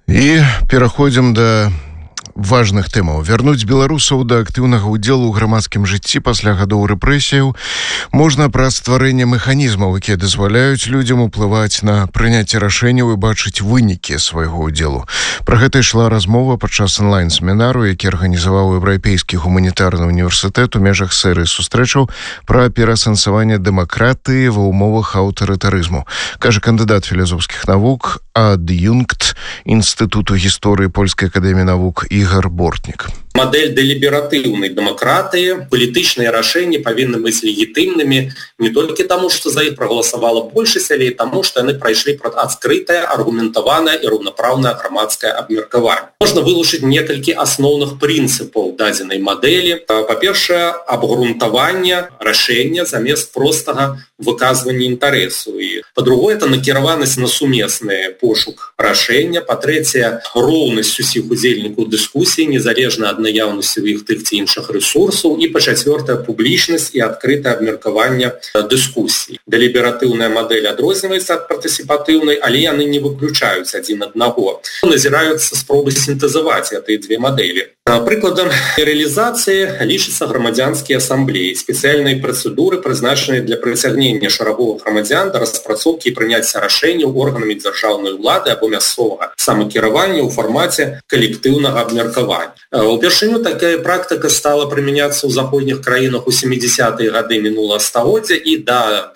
І пераходзім да важных тэмаў. Вярнуць беларусаў да актыўнага ўдзелу ў грамадскім жыцці пасля гадоў рэпрэсіяў можна праз стварэнне механізмаў, якія дазваляюць людзям уплываць на прыняцце рашэнняў і бачыць вынікі свайго ўдзелу. Пра гэта ішла размова падчас онлайн-семінару, які арганізаваў Еўрапейскі гуманітарны універсітэт у межах серыі сустрэчаў пра пераасэнсаванне дэмакратыі ва ўмовах аўтарытарызму, кажа кандыдат філасофскіх навук, ад'юнкт Інстытуту гісторыі Польскай акадэміі навук Ігор Бортнік. Модель дэлібератыўнай дэмакратыі, палітычныя рашэнні павінны быць легітымнымі не толькі таму, што за іх прагаласавала большасць, але і таму, што яны прайшлі праз адкрытае, аргументаванае і раўнапраўнае грамадскае абмеркаванне. Можна вылучыць некалькі асноўных прынцыпаў дадзенай мадэлі. Па-першае, абгрунтаванне рашэння замест простага выказвання інтарэсу. І па-другое, это накіраванасць на сумесны пошук рашэння. Па-трэцяе, роўнасць усіх удзельнікаў дыскусіі, незалежна ад наяўнасці ў іх тых ці іншых рэсурсаў, і па-чацвёртае, публічнасць і адкрытае абмеркаванне дыскусій. Дэлібератыўная мадэль адрозніваецца ад партысіпатыўнай, але яны не выключаюць адзін аднаго. Назіраюцца спробы сінтэзаваць гэтыя две мадэлі. Прыкладам рэалізацыі лічацца грамадзянскія асамблеі, спецыяльныя працэдуры, прызначаныя для прыцягнення шараговых грамадзян да распрацоўкі і прыняцця рашэнняў органамі дзяржаўнай улады або мясцовага самакіравання ў фармаце калектыўнага абмеркавання. Упершыню такая практыка стала прымяняцца ў заходніх краінах у 70-е гады мінулага стагоддзя, і да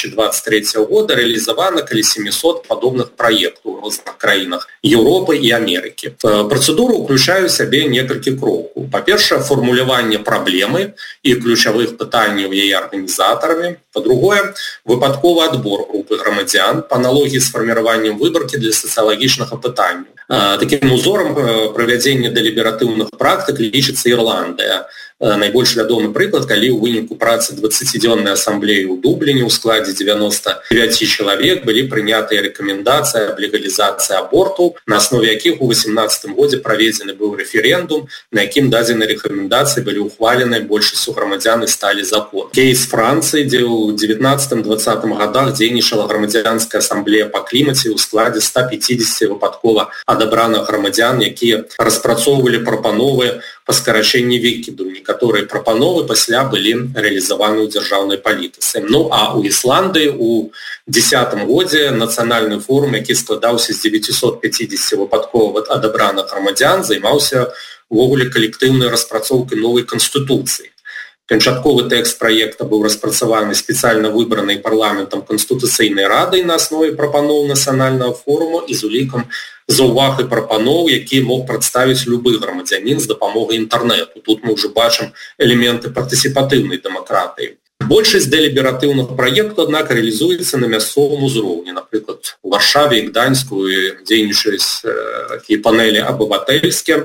2023 года рэалізавана каля 700 падобных праектаў у розных краінах Еўропы і Амерыкі. Працэдуры ўключаюць сабе некалькі крокаў. Па-першае, фармуляванне праблемы і ключавых пытанняў яе арганізатарамі. Па-другое, выпадковы адбор групы грамадзян па аналогіі з фарміраваннем выбаркі для сацыялагічнага пытання. Такім узорам правядзення дэлібератыўных практык лічыцца Ірландыя. Найбольш вядомы прыклад, калі ў выніку працы 20-дзённай асамблеі ў Дубліне ў складзе 99 чалавек былі прынятыя рэкамендацыі аб легалізацыі аборту, на аснове якіх у 2018 годзе праведзены быў рэферэндум, на якім дадзеныя рэкамендацыі былі ўхвалены большасцю грамадзян і сталі закон. Кейс Францыі, дзе ў 19-20 годах дзейнічала грамадзянская асамблея па клімаце ў складзе 150 выпадкова адабраных грамадзян, якія распрацоўвалі прапановы па скарачэнні выкіду. Некаторыя прапановы пасля былі рэалізаваны ў дзяржаўнай палітыцы. Ну а ў Ісландыі ў 2010 годзе нацыянальны форум, які складаўся з 950 выпадкова адабраных грамадзян, займаўся увогуле калектыўнай распрацоўкай новай канстытуцыі. Канчатковы тэкст праекта быў распрацаваны спецыяльна выбранай парламентам канстытуцыйнай радай на аснове прапаноў нацыянальнага форуму і з улікам заўваг і прапаноў, які мог прадставіць любы грамадзянін з дапамогай інтэрнэту. Тут мы ўжо бачым элементы партысіпатыўнай дэмакратыі. Большасць дэлібератыўных праектаў, аднак, рэалізуецца на мясцовым узроўні. Напрыклад, у Варшаве і Гданьску дзейнічаюць такія панелі абыватэльскія,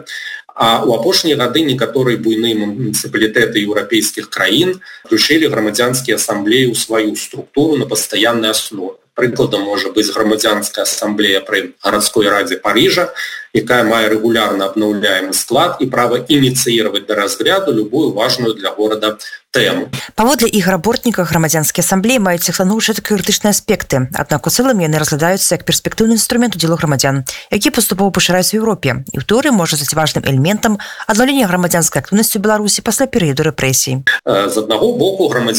а ў апошнія гады некаторыя буйныя муніцыпалітэты еўрапейскіх краін включылі грамадзянскія асамблеі ў сваю структуру на пастаяннай аснове. Прыкладам можа быць грамадзянская асамблея пры гарадской радзе Парыжа, якая мае рэгулярна абнаўляемы склад і права ініцыіраваць да разгляду любую важную для горада тэму. Паводле Ігора Бортніка, грамадзянскія асамблеі маюць станоўчыя та крытычныя аспекты, аднак у цэлым яны разглядаюцца як перспектыўны інструмент удзелу грамадзян, які паступова пашыраюцца ў Еўропе, і ў тэорыі можа стаць важным элементам аднаўлення грамадзянскай актыўнасці ў Беларусі пасля перыяду рэпрэсій. З аднаго боку,